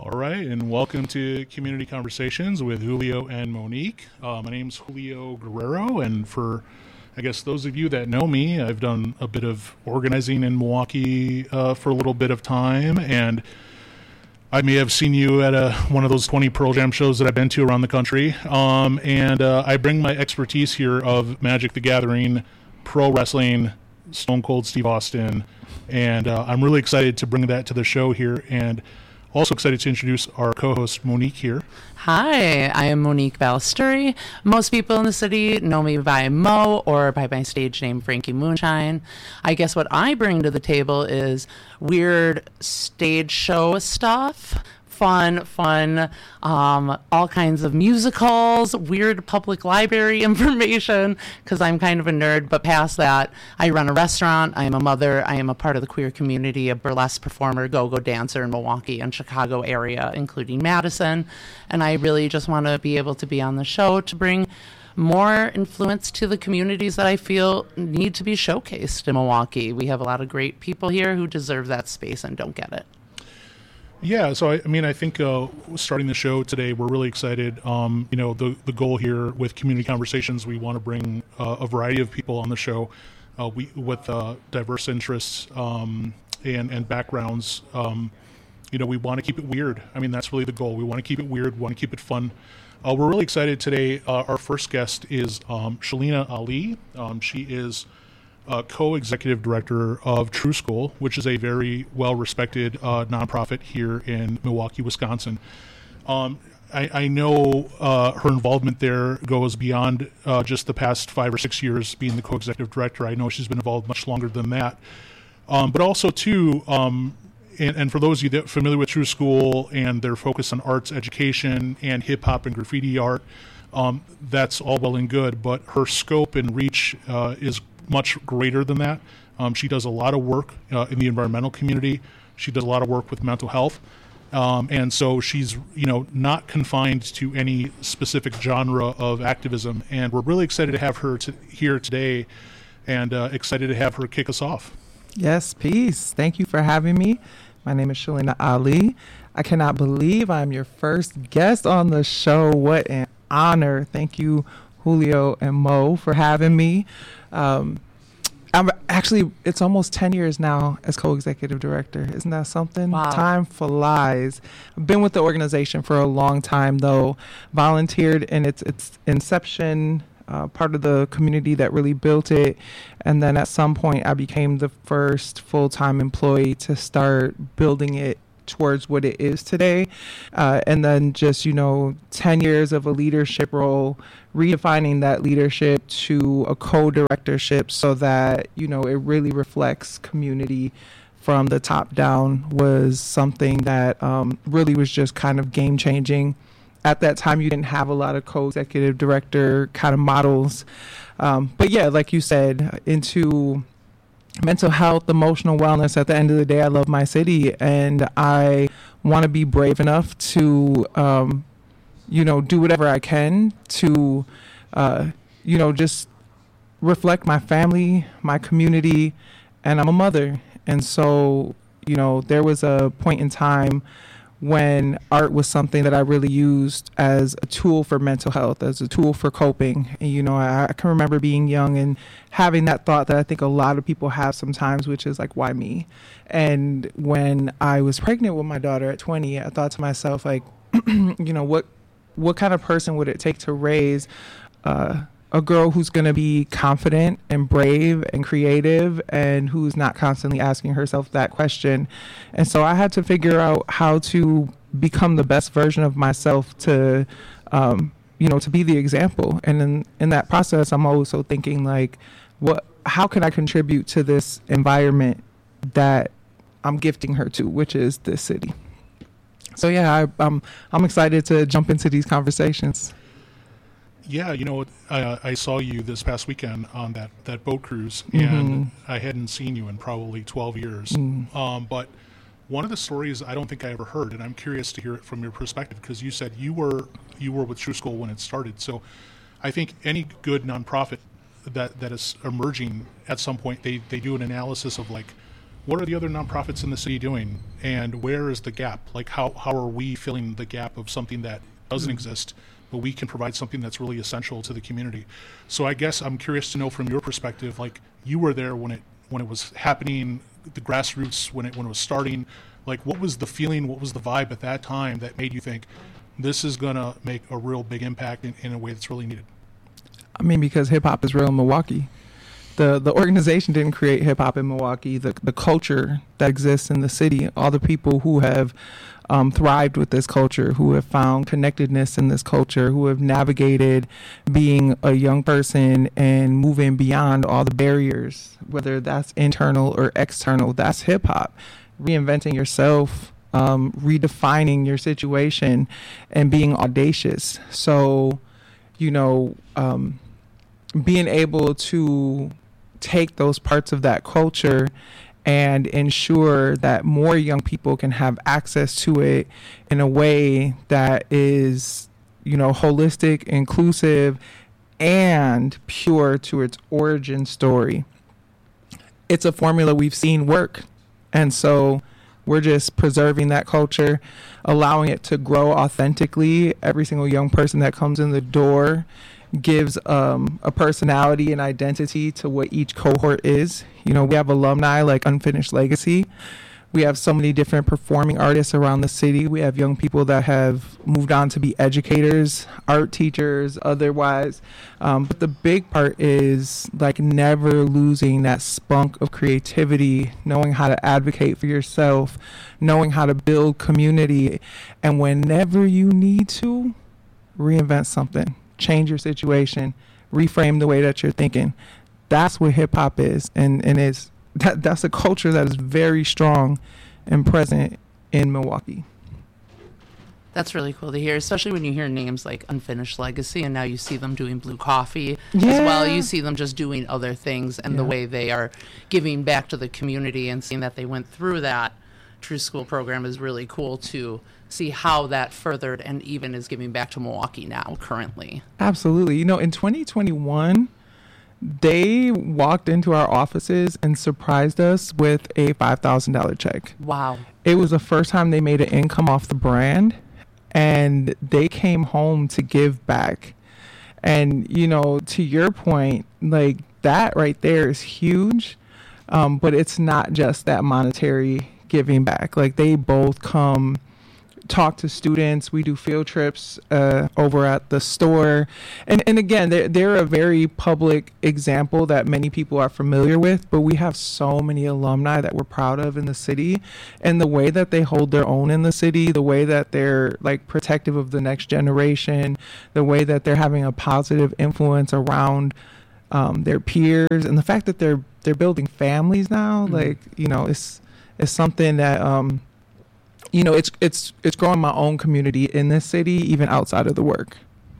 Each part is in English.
All right, and welcome to Community Conversations with Julio and Monique. My name's Julio Guerrero, and for, I guess, those of you that know me, I've done a bit of organizing in Milwaukee for a little bit of time, and I may have seen you at one of those 20 Pearl Jam shows that I've been to around the country, and I bring my expertise here of Magic the Gathering, pro wrestling, Stone Cold Steve Austin, and I'm really excited to bring that to the show here, and also excited to introduce our co-host Monique here. Hi, I am Monique Ballesturi. Most people in the city know me by Mo or by my stage name Frankie Moonshine. I guess what I bring to the table is weird stage show stuff. Fun, all kinds of musicals, weird public library information, because I'm kind of a nerd. But past that, I run a restaurant, I am a mother, I am a part of the queer community, a burlesque performer, go-go dancer in Milwaukee and Chicago area, including Madison. And I really just want to be able to be on the show to bring more influence to the communities that I feel need to be showcased in Milwaukee. We have a lot of great people here who deserve that space and don't get it. Yeah, so I think starting the show today, we're really excited. The goal here with Community Conversations, we want to bring a variety of people on the show with diverse interests and backgrounds. We want to keep it weird. I mean, that's really the goal. We want to keep it weird. We want to keep it fun. We're really excited today. Our first guest is Shalina Ali. She is co-executive director of True School, which is a very well-respected nonprofit here in Milwaukee, Wisconsin. I know her involvement there goes beyond just the past 5 or 6 years being the co-executive director. I know she's been involved much longer than that. But also, too, and for those of you that are familiar with True School and their focus on arts education and hip-hop and graffiti art, that's all well and good, but her scope and reach is much greater than that. She does a lot of work in the environmental community. She does a lot of work with mental health. And so she's, not confined to any specific genre of activism. And we're really excited to have her here today and excited to have her kick us off. Yes, peace. Thank you for having me. My name is Shalina Ali. I cannot believe I'm your first guest on the show. What an honor. Thank you, Julio and Mo, for having me. It's almost 10 years now as co-executive director. Isn't that something? Wow. Time flies. I've been with the organization for a long time, though. Volunteered in its inception, part of the community that really built it. And then at some point, I became the first full-time employee to start building it towards what it is today. And then just, 10 years of a leadership role, redefining that leadership to a co-directorship so that, it really reflects community from the top down was something that really was just kind of game changing. At that time, you didn't have a lot of co-executive director kind of models. But yeah, like you said, into mental health, emotional wellness. At the end of the day, I love my city, and I want to be brave enough to, do whatever I can to, just reflect my family, my community, and I'm a mother. And so, there was a point in time when art was something that I really used as a tool for mental health, as a tool for coping. And, I can remember being young and having that thought that I think a lot of people have sometimes, which is like, why me? And when I was pregnant with my daughter at 20, I thought to myself, like, what kind of person would it take to raise a girl who's going to be confident and brave and creative and who's not constantly asking herself that question. And so I had to figure out how to become the best version of myself to, to be the example. And in that process, I'm also thinking like, how can I contribute to this environment that I'm gifting her to, which is this city? So yeah, I'm excited to jump into these conversations. Yeah, I saw you this past weekend on that boat cruise, and I hadn't seen you in probably 12 years. But one of the stories I don't think I ever heard, and I'm curious to hear it from your perspective, because you said you were with True School when it started. So I think any good nonprofit that is emerging at some point, they do an analysis of like, what are the other nonprofits in the city doing, and where is the gap? Like, how are we filling the gap of something that doesn't exist, but we can provide something that's really essential to the community? So I guess I'm curious to know from your perspective, like, you were there when it was happening, the grassroots, when it was starting. Like, what was the feeling, what was the vibe at that time that made you think this is gonna make a real big impact in a way that's really needed? I mean, because hip hop is real in Milwaukee. The organization didn't create hip hop in Milwaukee. The culture that exists in the city, all the people who have thrived with this culture, who have found connectedness in this culture, who have navigated being a young person and moving beyond all the barriers, whether that's internal or external, that's hip hop. Reinventing yourself, redefining your situation, and being audacious. So, being able to take those parts of that culture and ensure that more young people can have access to it in a way that is, holistic, inclusive, and pure to its origin story. It's a formula we've seen work. And so we're just preserving that culture, allowing it to grow authentically. Every single young person that comes in the door gives a personality and identity to what each cohort is. We have alumni like Unfinished Legacy. We have so many different performing artists around the city. We have young people that have moved on to be educators, art teachers, otherwise. But the big part is like never losing that spunk of creativity, knowing how to advocate for yourself, knowing how to build community. And whenever you need to, reinvent something. Change your situation, reframe the way that you're thinking. That's what hip hop is, and that's a culture that is very strong and present in Milwaukee. That's really cool to hear, especially when you hear names like Unfinished Legacy, and now you see them doing Blue Coffee as well. You see them just doing other things, and the way they are giving back to the community and seeing that they went through that True School program is really cool to see how that furthered and even is giving back to Milwaukee now currently. Absolutely. In 2021, they walked into our offices and surprised us with a $5,000 check. Wow. It was the first time they made an income off the brand, and they came home to give back. And, to your point, like that right there is huge. But it's not just that monetary giving back. Like they both come talk to students. We do field trips over at the store. And again, they're a very public example that many people are familiar with, but we have so many alumni that we're proud of in the city, and the way that they hold their own in the city, the way that they're like protective of the next generation, the way that they're having a positive influence around their peers, and the fact that they're building families now, it's something that it's growing my own community in this city, even outside of the work.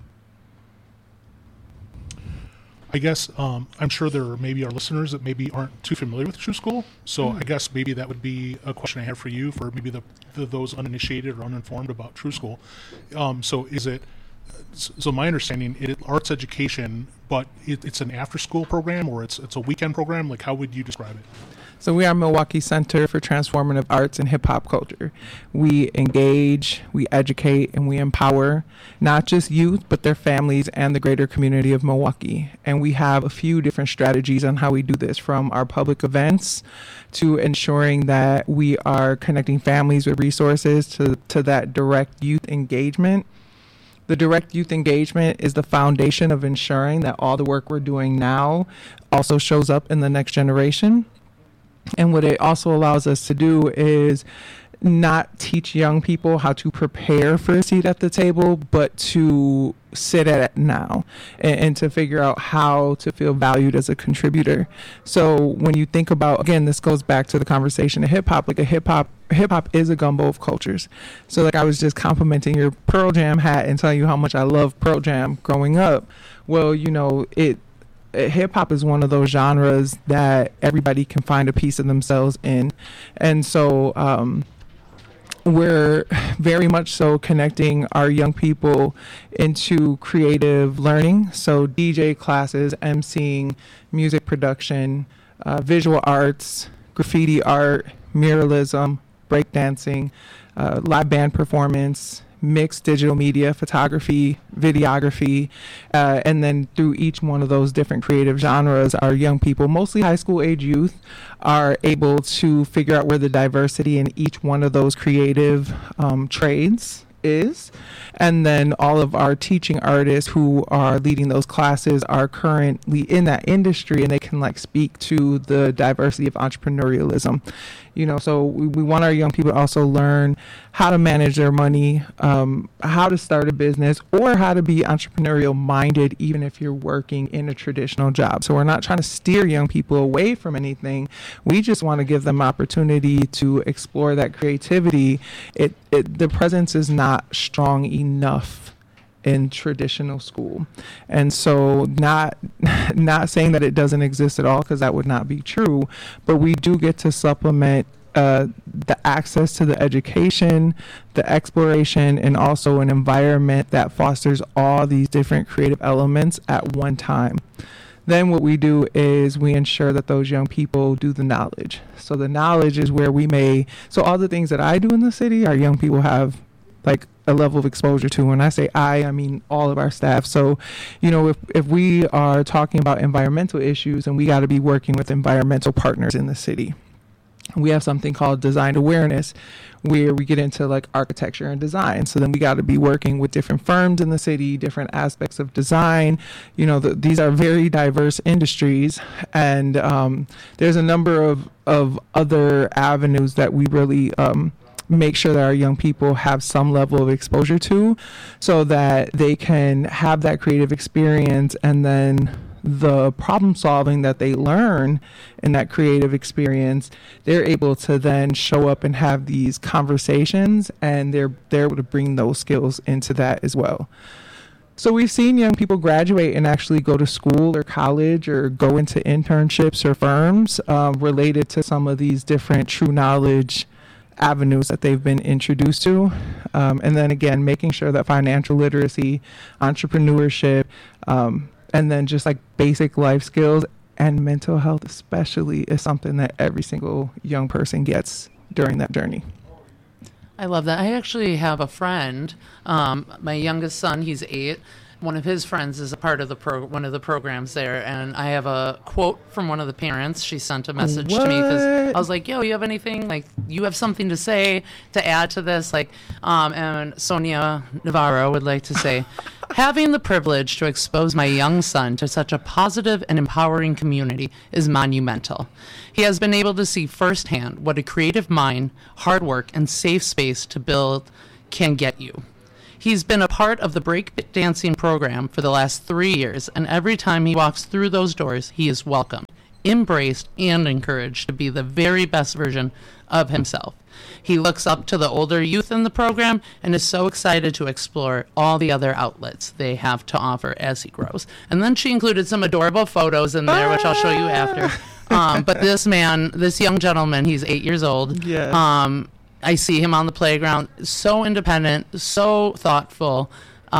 I guess I'm sure there maybe are listeners that maybe aren't too familiar with True School. So I guess maybe that would be a question I have for you, for maybe those uninitiated or uninformed about True School. So is it? So my understanding, it is arts education, but it's an after-school program, or it's a weekend program. Like, how would you describe it? So we are Milwaukee Center for Transformative Arts and Hip Hop Culture. We engage, we educate, and we empower not just youth, but their families and the greater community of Milwaukee. And we have a few different strategies on how we do this, from our public events to ensuring that we are connecting families with resources to that direct youth engagement. The direct youth engagement is the foundation of ensuring that all the work we're doing now also shows up in the next generation. And what it also allows us to do is not teach young people how to prepare for a seat at the table, but to sit at it now and to figure out how to feel valued as a contributor. So when you think about, again, this goes back to the conversation of hip hop, like hip hop is a gumbo of cultures. So like I was just complimenting your Pearl Jam hat and telling you how much I love Pearl Jam growing up. Well, hip hop is one of those genres that everybody can find a piece of themselves in. And so we're very much so connecting our young people into creative learning. So DJ classes, emceeing, music production, visual arts, graffiti art, muralism, breakdancing, live band performance, mixed digital media, photography, videography, and then through each one of those different creative genres, our young people, mostly high school age youth, are able to figure out where the diversity in each one of those creative trades is. And then all of our teaching artists who are leading those classes are currently in that industry, and they can like speak to the diversity of entrepreneurialism. You know, so we want our young people to also learn how to manage their money, how to start a business, or how to be entrepreneurial minded, even if you're working in a traditional job. So we're not trying to steer young people away from anything. We just want to give them opportunity to explore that creativity. The presence is not strong enough in traditional school. And so not saying that it doesn't exist at all, because that would not be true, but we do get to supplement the access to the education, the exploration, and also an environment that fosters all these different creative elements at one time. Then what we do is we ensure that those young people do the knowledge. So the knowledge is where so all the things that I do in the city, our young people have like a level of exposure to. When I say I mean all of our staff. So, you know, if we are talking about environmental issues, and we got to be working with environmental partners in the city. We have something called design awareness, where we get into like architecture and design. So then we got to be working with different firms in the city, different aspects of design. You know, these are very diverse industries, and there's a number of other avenues that we really make sure that our young people have some level of exposure to, so that they can have that creative experience, and then the problem solving that they learn in that creative experience, they're able to then show up and have these conversations, and they're able to bring those skills into that as well. So we've seen young people graduate and actually go to school or college or go into internships or firms related to some of these different true knowledge avenues that they've been introduced to. And then again, making sure that financial literacy, entrepreneurship, and then just like basic life skills and mental health especially is something that every single young person gets during that journey. I love that. I actually have a friend, my youngest son, he's 8. One of his friends is a part of one of the programs there, and I have a quote from one of the parents. She sent a message to me because I was like, "Yo, you have anything? Like, you have something to say to add to this?" Like, and Sonia Navarro would like to say, "Having the privilege to expose my young son to such a positive and empowering community is monumental. He has been able to see firsthand what a creative mind, hard work, and safe space to build can get you. He's been a part of the break dancing program for the last 3 years, and every time he walks through those doors, he is welcomed, embraced, and encouraged to be the very best version of himself. He looks up to the older youth in the program and is so excited to explore all the other outlets they have to offer as he grows." And then she included some adorable photos in there, which I'll show you after. But this young gentleman, he's 8 years old. Yeah. I see him on the playground, so independent, so thoughtful.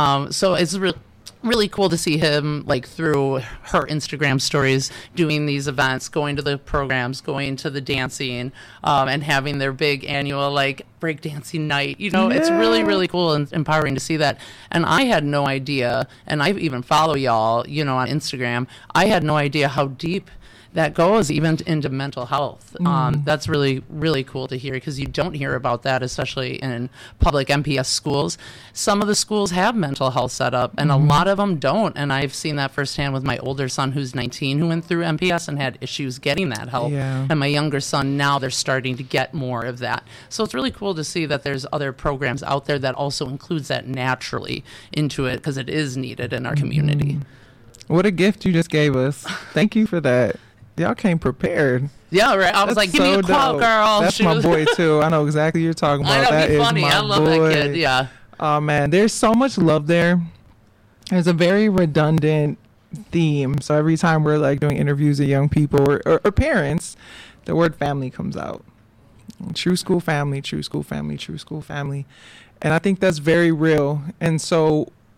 So it's really cool to see him, like, through her Instagram stories, doing these events, going to the programs, going to the dancing, and having their big annual, like, breakdancing night. You know, It's really, really cool and empowering to see that. And I had no idea, and I even follow y'all, you know, on Instagram. I had no idea how deep that goes even into mental health. That's really, really cool to hear, because you don't hear about that, especially in public MPS schools. Some of the schools have mental health set up, and a lot of them don't. And I've seen that firsthand with my older son, who's 19, who went through MPS and had issues getting that help. Yeah. And my younger son, now they're starting to get more of that. So it's really cool to see that there's other programs out there that also includes that naturally into it, because it is needed in our community. What a gift you just gave us. Thank you for that. Y'all came prepared. Yeah, right. I was like, give me a quote, girl. That's my boy, too. I know exactly what you're talking about. I know, that he's is funny. my I love boy. that kid, yeah. Oh, man. There's so much love there. There's a very redundant theme. So every time we're, like, doing interviews with young people or parents, the word family comes out. True school family, true school family, true school family. And I think that's very real. And so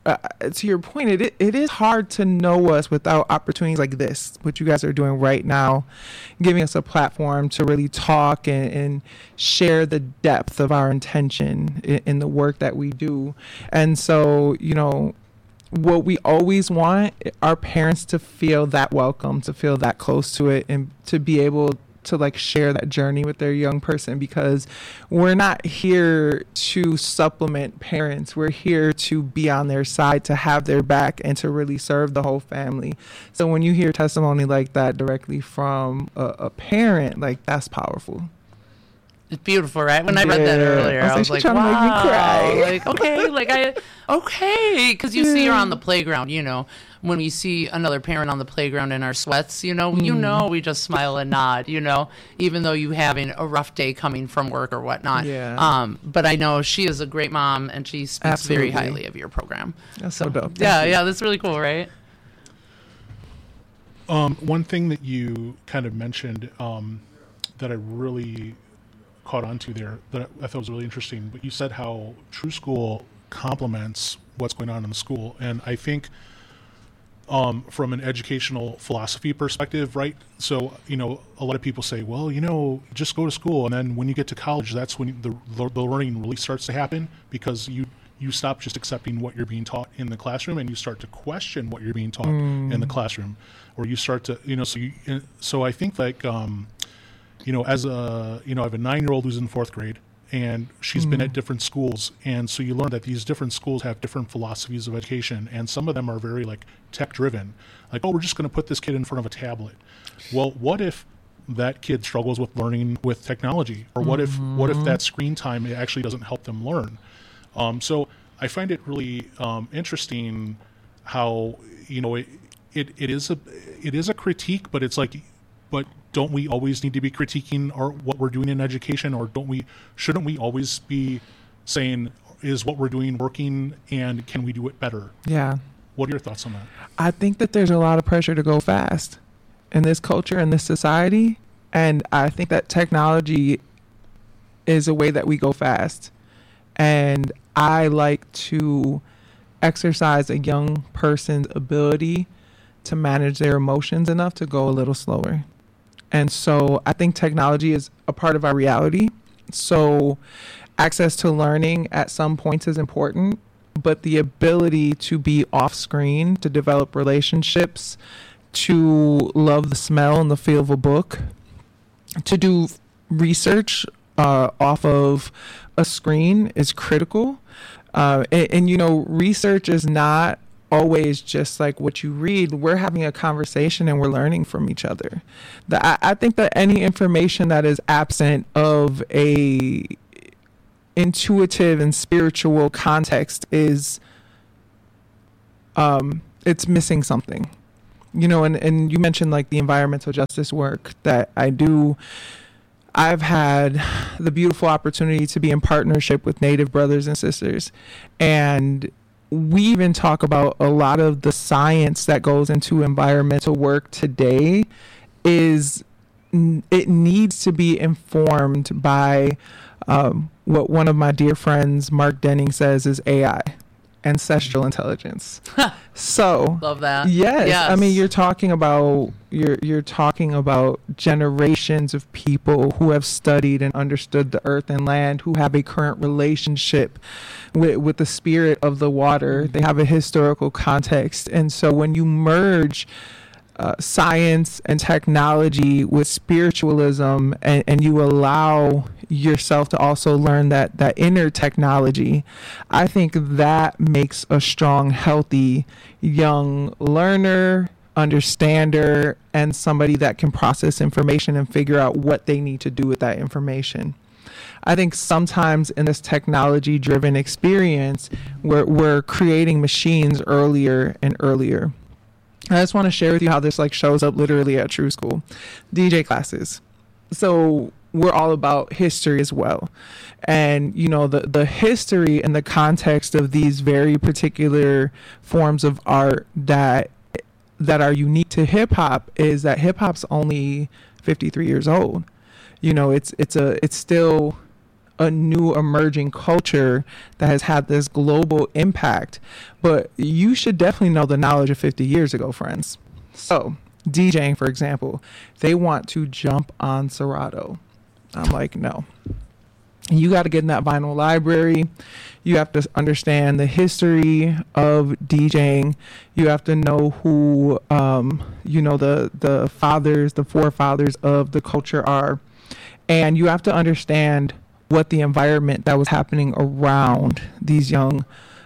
to your point, it is hard to know us without opportunities like this, what you guys are doing right now, giving us a platform to really talk and share the depth of our intention in the work that we do. And so, you know, what we always want our parents to feel that welcome, to feel that close to it, and to be able to like share that journey with their young person, because we're not here to supplement parents. We're here to be on their side, to have their back, and to really serve the whole family. So when you hear testimony like that directly from a parent, like, that's powerful. It's beautiful, right? When I read that earlier, I was like, trying wow. to make me cry. Like, okay. Because you see her on the playground, you know, when we see another parent on the playground in our sweats, you know, we just smile and nod, you know, even though you having a rough day coming from work or whatnot. Yeah. But I know she is a great mom, and she speaks very highly of your program. That's so dope. Yeah, that's really cool, right? One thing that you kind of mentioned that I really caught on to there that I thought was really interesting, but you said how True School complements what's going on in the school. And I think from an educational philosophy perspective, right? So, you know, a lot of people say, well, you know, just go to school, and then when you get to college, that's when the learning really starts to happen, because you stop just accepting what you're being taught in the classroom, and you start to question what you're being taught in the classroom, or you start to, you know, so I think, like, you know, as I have a 9-year-old who's in 4th grade, and she's been at different schools. And so you learn that these different schools have different philosophies of education. And some of them are very, like, tech driven. Like, oh, we're just going to put this kid in front of a tablet. Well, what if that kid struggles with learning with technology? Or what if that screen time actually doesn't help them learn? So I find it really interesting how, you know, it is a critique, but it's like, but don't we always need to be critiquing what we're doing in education, or shouldn't we always be saying, is what we're doing working, and can we do it better? Yeah. What are your thoughts on that? I think that there's a lot of pressure to go fast in this culture, in this society, and I think that technology is a way that we go fast. And I like to exercise a young person's ability to manage their emotions enough to go a little slower. And so I think technology is a part of our reality. So access to learning at some points is important, but the ability to be off screen, to develop relationships, to love the smell and the feel of a book, to do research off of a screen is critical. And, you know, research is not always just like what you read. We're having a conversation and we're learning from each other. I think that any information that is absent of a intuitive and spiritual context is it's missing something, you know. And you mentioned, like, the environmental justice work that I do. I've had the beautiful opportunity to be in partnership with Native brothers and sisters, and we even talk about a lot of the science that goes into environmental work today. It needs to be informed by what one of my dear friends, Mark Denning, says is AI, ancestral intelligence. So love that. Yes. I mean, you're talking about generations of people who have studied and understood the earth and land, who have a current relationship with the spirit of the water. They have a historical context. And so when you merge science and technology with spiritualism, and you allow yourself to also learn that inner technology, I think that makes a strong, healthy young learner, understander, and somebody that can process information and figure out what they need to do with that information. I think sometimes in this technology-driven experience, we're creating machines earlier and earlier. I just want to share with you how this, like, shows up literally at True School. DJ classes. So we're all about history as well. And, you know, the history and the context of these very particular forms of art that are unique to hip hop is that hip hop's only 53 years old. You know, it's still a new emerging culture that has had this global impact. But you should definitely know the knowledge of 50 years ago, friends. So DJing, for example, they want to jump on Serato. I'm like, no. You got to get in that vinyl library. You have to understand the history of DJing. You have to know who, the fathers, the forefathers of the culture are. And you have to understand what the environment that was happening around these young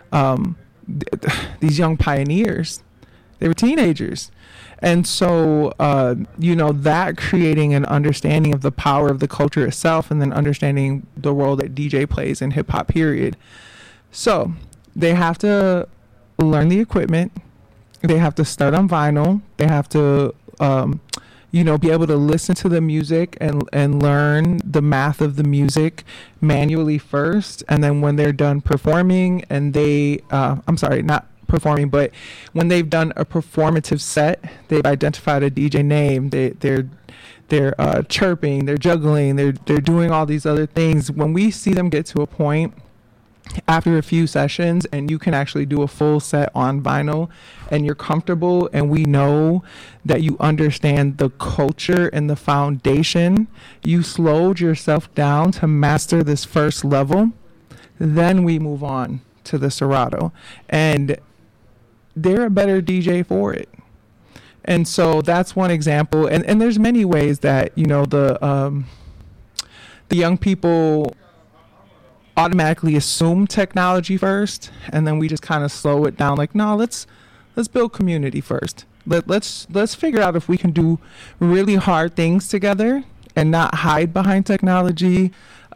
pioneers. They were teenagers. And so, that creating an understanding of the power of the culture itself, and then understanding the role that DJ plays in hip hop, period. So they have to learn the equipment. They have to start on vinyl. They have to, be able to listen to the music and learn the math of the music manually first. And then when they're done performing and not performing, but when they've done a performative set, they've identified a DJ name, they're chirping, they're juggling, they're doing all these other things. When we see them get to a point after a few sessions and you can actually do a full set on vinyl and you're comfortable, and we know that you understand the culture and the foundation, you slowed yourself down to master this first level, then we move on to the Serato, and they're a better DJ for it. And so that's one example. And there's many ways that, the young people automatically assume technology first, and then we just kind of slow it down. Like, no, let's build community first. Let's figure out if we can do really hard things together and not hide behind technology,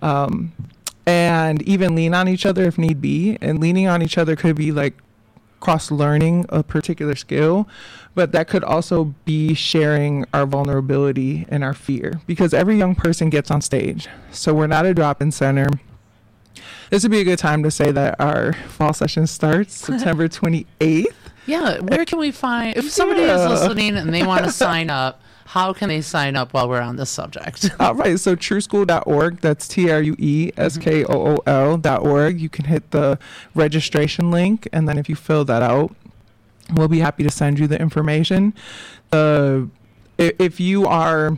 and even lean on each other if need be. And leaning on each other could be like cross-learning a particular skill, but that could also be sharing our vulnerability and our fear, because every young person gets on stage. So we're not a drop-in center. This would be a good time to say that our fall session starts September 28th. Yeah, where can we find, if somebody is listening and they want to sign up, how can they sign up while we're on this subject? All right, so trueskool.org, that's TRUESKOOL.org. You can hit the registration link, and then if you fill that out, we'll be happy to send you the information. If you are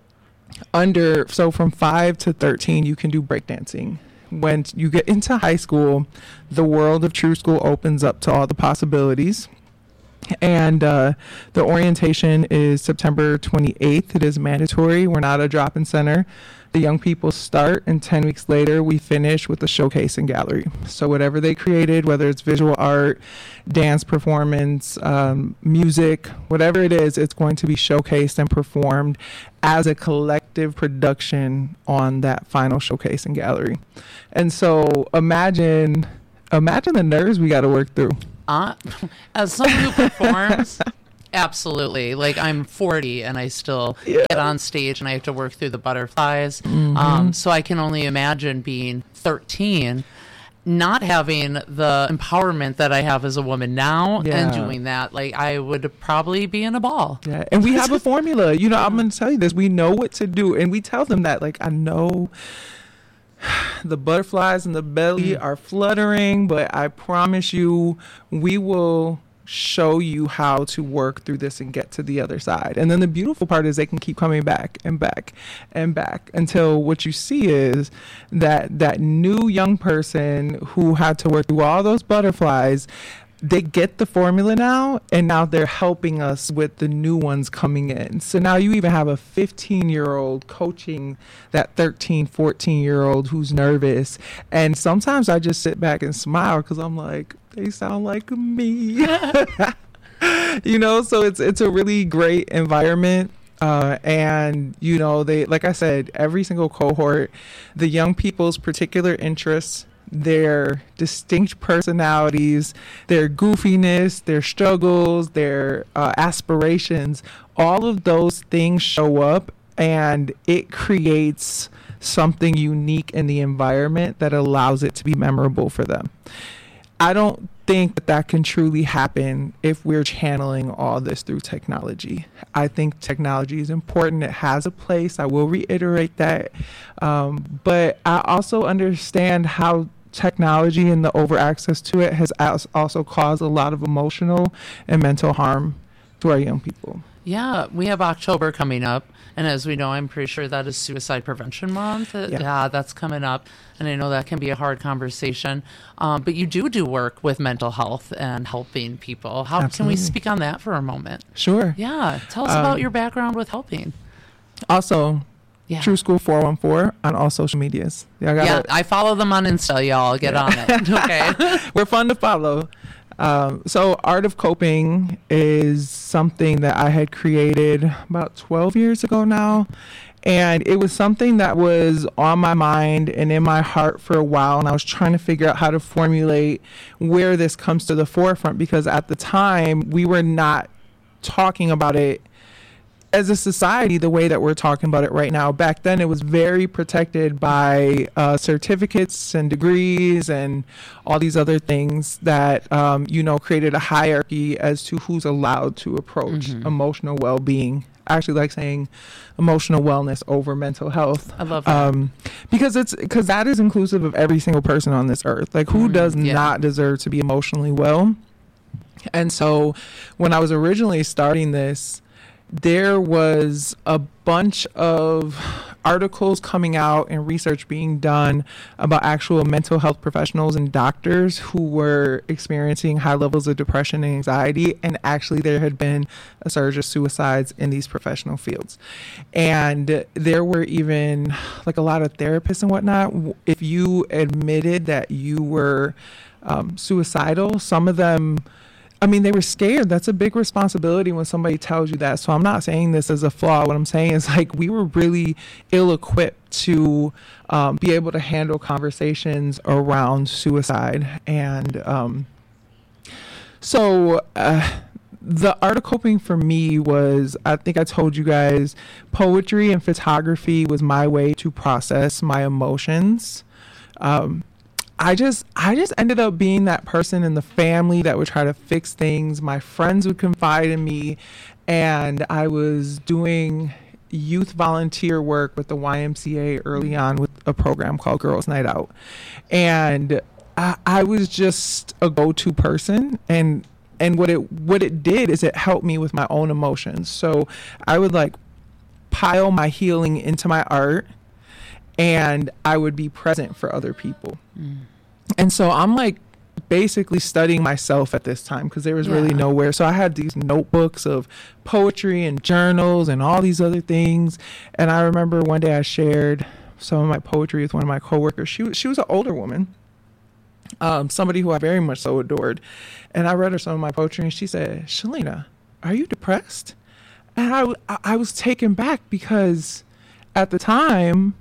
from 5 to 13, you can do breakdancing. When you get into high school, the world of True School opens up to all the possibilities. And the orientation is September 28th. It is mandatory. We're not a drop-in center. The young people start, and 10 weeks later, we finish with a showcase and gallery. So whatever they created, whether it's visual art, dance performance, music, whatever it is, it's going to be showcased and performed as a collective production on that final showcase and gallery. And so imagine the nerves we got to work through. As someone who performs, absolutely. Like, I'm 40 and I still get on stage and I have to work through the butterflies. Mm-hmm. So I can only imagine being 13, not having the empowerment that I have as a woman now, and doing that. Like, I would probably be in a ball. Yeah, and we have a formula. I'm going to tell you this. We know what to do, and we tell them that. Like, I know the butterflies in the belly are fluttering, but I promise you, we will show you how to work through this and get to the other side. And then the beautiful part is they can keep coming back and back and back until what you see is that new young person who had to work through all those butterflies, they get the formula now, and now they're helping us with the new ones coming in. So now you even have a 15-year-old coaching that 13, 14-year-old who's nervous. And sometimes I just sit back and smile because I'm like, they sound like me. So it's a really great environment. And they, like I said, every single cohort, the young people's particular interests, their distinct personalities, their goofiness, their struggles, their aspirations, all of those things show up, and it creates something unique in the environment that allows it to be memorable for them. I don't think that that can truly happen if we're channeling all this through technology. I think technology is important. It has a place. I will reiterate that. But I also understand how technology and the over access to it has also caused a lot of emotional and mental harm to our young people. Yeah, we have October coming up, and as we know, I'm pretty sure that is Suicide Prevention Month. Yeah, that's coming up, and I know that can be a hard conversation. But you do work with mental health and helping people. How can we speak on that for a moment? Sure. Yeah, tell us about your background with helping. Also, True School 414 on all social medias. I follow them on Insta, y'all. Get on it. Okay. We're fun to follow. So Art of Coping is something that I had created about 12 years ago now. And it was something that was on my mind and in my heart for a while. And I was trying to figure out how to formulate where this comes to the forefront, because at the time we were not talking about it as a society the way that we're talking about it right now. Back then, it was very protected by certificates and degrees and all these other things that, created a hierarchy as to who's allowed to approach emotional well-being. I actually like saying emotional wellness over mental health. I love that. Because that is inclusive of every single person on this earth. Like, who does not deserve to be emotionally well? And so when I was originally starting this, there was a bunch of articles coming out and research being done about actual mental health professionals and doctors who were experiencing high levels of depression and anxiety. And actually there had been a surge of suicides in these professional fields. And there were even like a lot of therapists and whatnot. If you admitted that you were suicidal, some of them, they were scared. That's a big responsibility when somebody tells you that. So I'm not saying this as a flaw. What I'm saying is, like, we were really ill-equipped to be able to handle conversations around suicide. And so the art of coping for me was, I think I told you guys, poetry and photography was my way to process my emotions. I just ended up being that person in the family that would try to fix things. My friends would confide in me, and I was doing youth volunteer work with the YMCA early on with a program called Girls Night Out. And I was just a go-to person, and what it did is it helped me with my own emotions. So I would like pile my healing into my art, and I would be present for other people. And so I'm like basically studying myself at this time, because there was really nowhere. So I had these notebooks of poetry and journals and all these other things. And I remember one day I shared some of my poetry with one of my coworkers. She was an older woman, somebody who I very much so adored. And I read her some of my poetry, and she said, "Shalina, are you depressed?" And I was taken back, because at the time,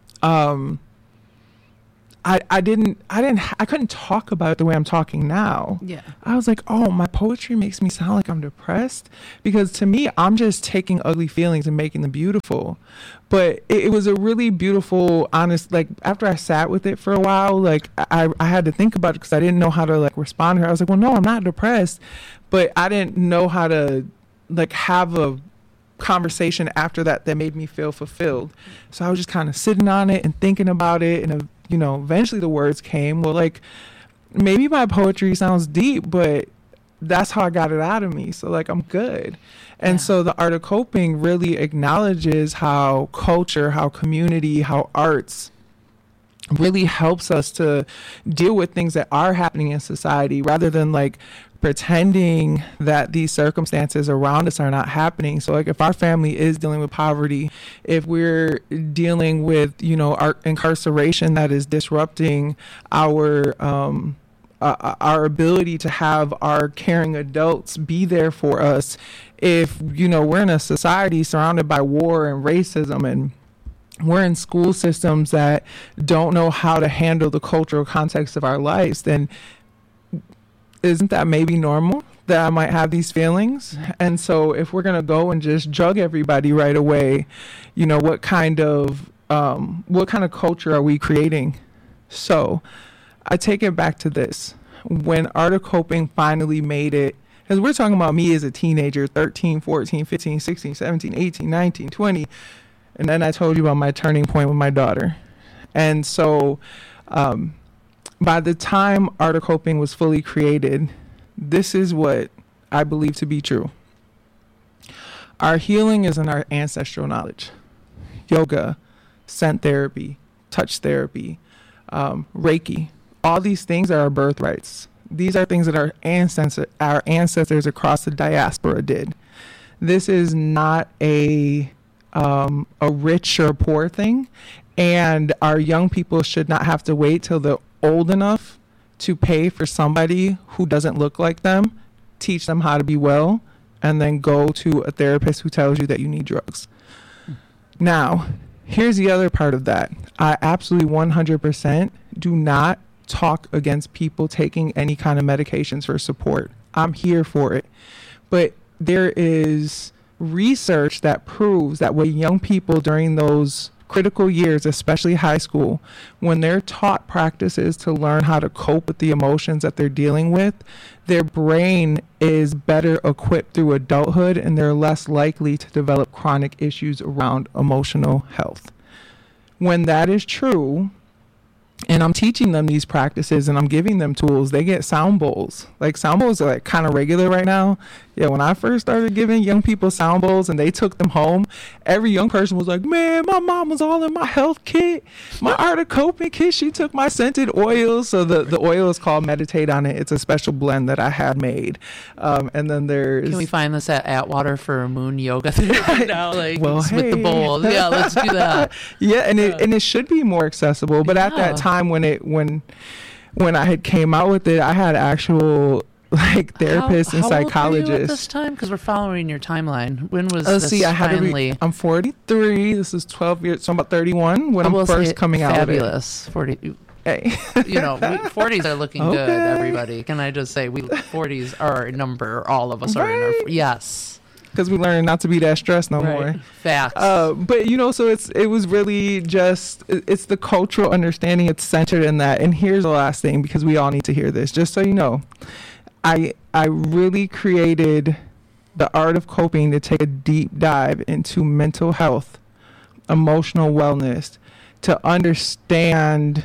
I couldn't talk about it the way I'm talking now. Yeah. I was like, oh, my poetry makes me sound like I'm depressed, because to me, I'm just taking ugly feelings and making them beautiful. But it was a really beautiful, honest, like, after I sat with it for a while, like, I had to think about it, because I didn't know how to like respond to her. I was like, well, no, I'm not depressed, but I didn't know how to like have a conversation after that made me feel fulfilled. So I was just kind of sitting on it and thinking about it, and eventually the words came. Well, like, maybe my poetry sounds deep, but that's how I got it out of me. So like, I'm good. And so the art of coping really acknowledges how culture, how community, how arts really helps us to deal with things that are happening in society, rather than like pretending that these circumstances around us are not happening. So like, if our family is dealing with poverty, if we're dealing with, our incarceration that is disrupting our ability to have our caring adults be there for us, if, we're in a society surrounded by war and racism, and we're in school systems that don't know how to handle the cultural context of our lives, then isn't that maybe normal that I might have these feelings? And so if we're going to go and just drug everybody right away, what kind of culture are we creating? So I take it back to this. when art of coping finally made it, because we're talking about me as a teenager, 13, 14, 15, 16, 17, 18, 19, 20. And then I told you about my turning point with my daughter. And so by the time art of coping was fully created, this is what I believe to be true. Our healing is in our ancestral knowledge. Yoga, scent therapy, touch therapy, Reiki. All these things are our birthrights. These are things that our ancestors across the diaspora did. This is not a rich or poor thing, and our young people should not have to wait till they're old enough to pay for somebody who doesn't look like them, teach them how to be well, and then go to a therapist who tells you that you need drugs. Now, here's the other part of that. I absolutely 100% do not talk against people taking any kind of medications for support. I'm here for it. But there is research that proves that when young people during those critical years, especially high school, when they're taught practices to learn how to cope with the emotions that they're dealing with, their brain is better equipped through adulthood and they're less likely to develop chronic issues around emotional health. When that is true, and I'm teaching them these practices and I'm giving them tools, they get sound bowls. Like sound bowls are like kind of regular right now. Yeah, when I first started giving young people sound bowls and they took them home, every young person was like, man, my mom was all in my health kit, my art of coping kit. She took my scented oils. So the oil is called Meditate on It. It's a special blend that I had made. And then there's... Can we find this at Atwater for Moon Yoga therapy now? Like, well, with the bowls. Yeah, let's do that. Yeah, and it should be more accessible. But at that time when I had came out with it, I had actual like therapists and psychologists. How old were you at this time? Because we're following your timeline. When was this I had finally? I'm 43. This is 12 years. So I'm about 31 when I'm first coming out with it. Fabulous. 40. Hey. 40s are looking good, everybody. Can I just say, 40s are a number. All of us are in our... Yes. Because we learned not to be that stressed no more. Facts. But so it was really just, it's the cultural understanding. It's centered in that. And here's the last thing, because we all need to hear this, just so you know. I really created the art of coping to take a deep dive into mental health, emotional wellness, to understand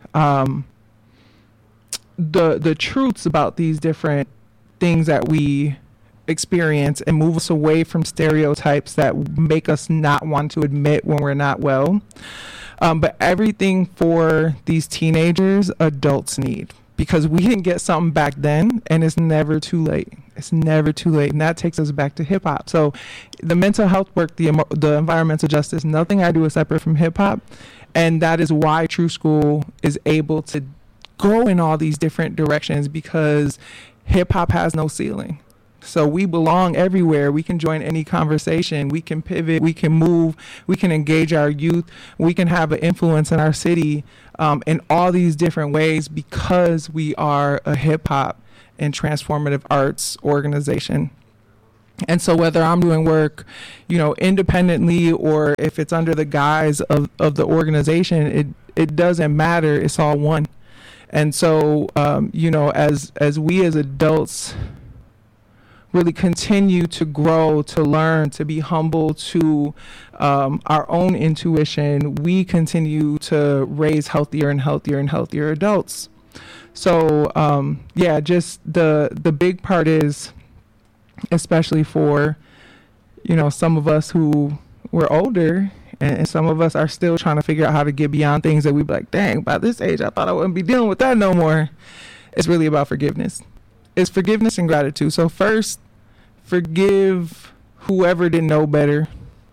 the truths about these different things that we experience and move us away from stereotypes that make us not want to admit when we're not well. But everything for these teenagers, adults need. Because we didn't get something back then, and it's never too late. It's never too late, and that takes us back to hip hop. So, the mental health work, the environmental justice, nothing I do is separate from hip hop, and that is why True School is able to go in all these different directions, because hip hop has no ceiling. So we belong everywhere. We can join any conversation. We can pivot. We can move. We can engage our youth. We can have an influence in our city in all these different ways, because we are a hip hop and transformative arts organization. And so whether I'm doing work, independently, or if it's under the guise of the organization, it doesn't matter. It's all one. And so, as we as adults really continue to grow, to learn, to be humble to our own intuition, we continue to raise healthier and healthier and healthier adults. So, just the big part is, especially for, some of us who were older, and some of us are still trying to figure out how to get beyond things that we be like, dang, by this age, I thought I wouldn't be dealing with that no more. It's really about forgiveness. It's forgiveness and gratitude. So first, forgive whoever didn't know better.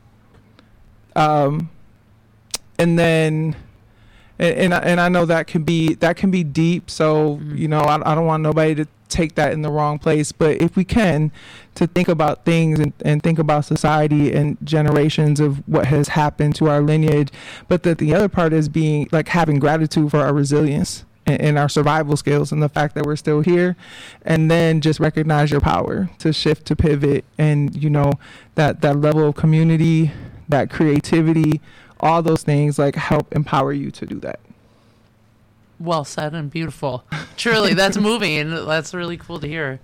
And then, and I know that can be deep. So, I don't want nobody to take that in the wrong place. But if we can, to think about things and think about society and generations of what has happened to our lineage. But that the other part is being like having gratitude for our resilience and our survival skills and the fact that we're still here, and then just recognize your power to shift, to pivot, and that level of community, that creativity, all those things like help empower you to do that. Well said and beautiful. Truly, that's moving. That's really cool to hear.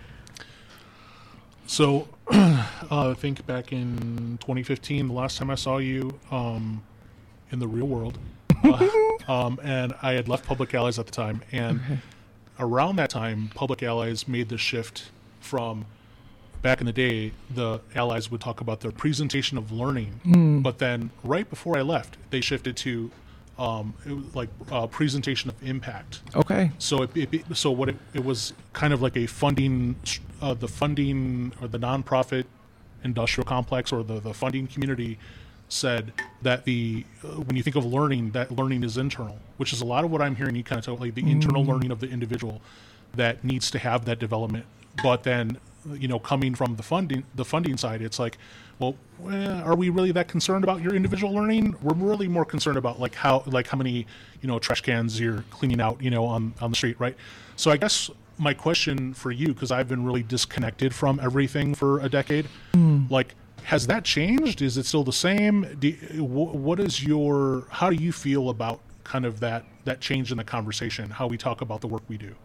So, I think back in 2015, the last time I saw you in the real world, and I had left Public Allies at the time, and around that time, Public Allies made the shift from back in the day, the allies would talk about their presentation of learning, but then right before I left, they shifted to presentation of impact. Okay. So it was kind of like a funding, the funding or the nonprofit industrial complex or the funding community said that when you think of learning, that learning is internal, which is a lot of what I'm hearing you kind of talk, like the internal learning of the individual that needs to have that development. But then, coming from the funding side, it's like, well, are we really that concerned about your individual learning? We're really more concerned about how many, trash cans you're cleaning out, on the street, right? So I guess my question for you, because I've been really disconnected from everything for a decade, has that changed? Is it still the same? How do you feel about kind of that change in the conversation, how we talk about the work we do?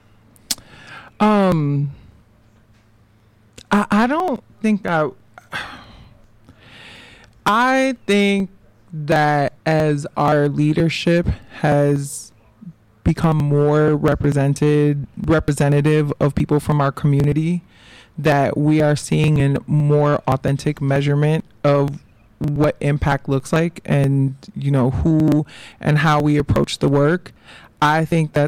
I don't think I think that as our leadership has become more representative of people from our community, that we are seeing a more authentic measurement of what impact looks like and, who and how we approach the work. I think that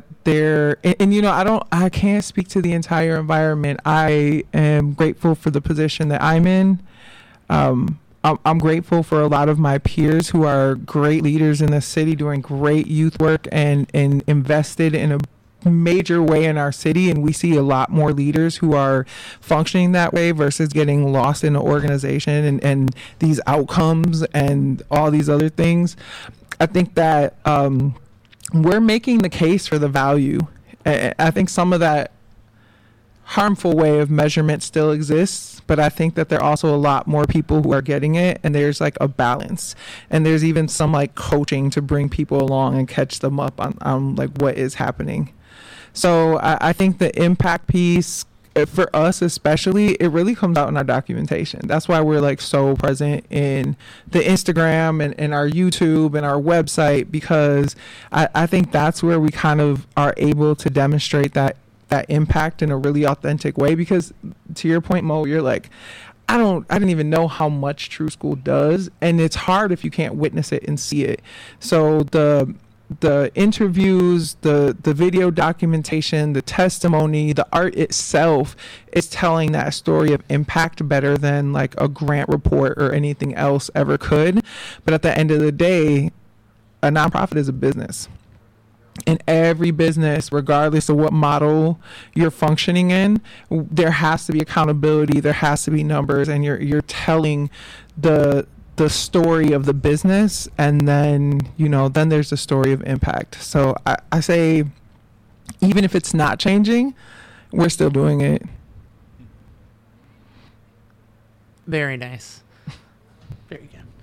I can't speak to the entire environment. I am grateful for the position that I'm in. I'm grateful for a lot of my peers who are great leaders in the city doing great youth work and invested in a major way in our city. And we see a lot more leaders who are functioning that way versus getting lost in the organization and these outcomes and all these other things. I think that, we're making the case for the value. I think some of that harmful way of measurement still exists, but I think that there are also a lot more people who are getting it, and there's like a balance. And there's even some coaching to bring people along and catch them up on what is happening. So I think the impact piece, for us especially, it really comes out in our documentation. That's why we're so present in the Instagram and our YouTube and our website, because I think that's where we kind of are able to demonstrate that impact in a really authentic way. Because to your point, Mo, you're like, I didn't even know how much True School does, and it's hard if you can't witness it and see it. So the interviews, the video documentation, the testimony, the art itself is telling that story of impact better than a grant report or anything else ever could. But at the end of the day, a nonprofit is a business. In every business, regardless of what model you're functioning in, there has to be accountability, there has to be numbers, and you're telling the story of the business, and then then there's the story of impact. So I say, even if it's not changing, we're still doing it. Very nice. Very good.